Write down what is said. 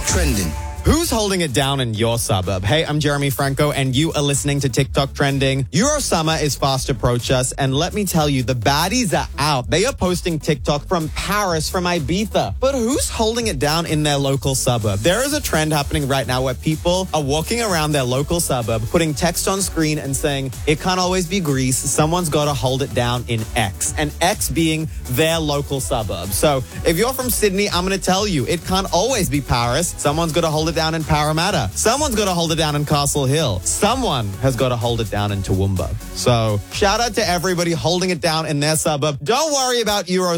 Trending. Who's holding it down in your suburb? Hey, I'm Jeremy Franco, and you are listening to TikTok Trending. Euro summer is fast approach us, and let me tell you, the baddies are out. They are posting TikTok from Paris, from Ibiza. But who's holding it down in their local suburb? There is a trend happening right now where people are walking around their local suburb, putting text on screen and saying, it can't always be Greece. Someone's got to hold it down in X, and X being their local suburb. So if you're from Sydney, I'm going to tell you, it can't always be Paris. Someone's got to hold it down in Parramatta. Someone's got to hold it down in Castle Hill. Someone has got to hold it down in Toowoomba. So shout out to everybody holding it down in their suburb. Don't worry about Euro